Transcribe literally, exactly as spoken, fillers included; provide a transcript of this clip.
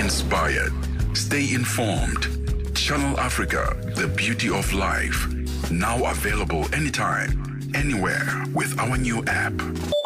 inspired. Stay informed. Channel Africa, the beauty of life. Now available anytime, anywhere with our new app.